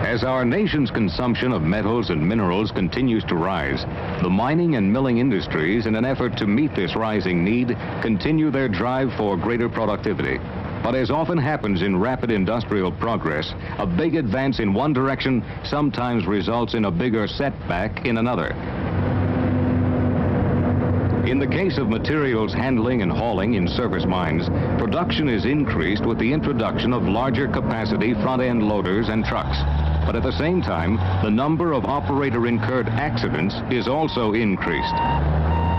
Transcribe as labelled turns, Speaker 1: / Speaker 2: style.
Speaker 1: As our nation's consumption of metals and minerals continues to rise, the mining and milling industries, in an effort to meet this rising need, continue their drive for greater productivity. But as often happens in rapid industrial progress, a big advance in one direction sometimes results in a bigger setback in another. In the case of materials handling and hauling in surface mines, production is increased with the introduction of larger capacity front-end loaders and trucks. But at the same time, the number of operator-incurred accidents is also increased.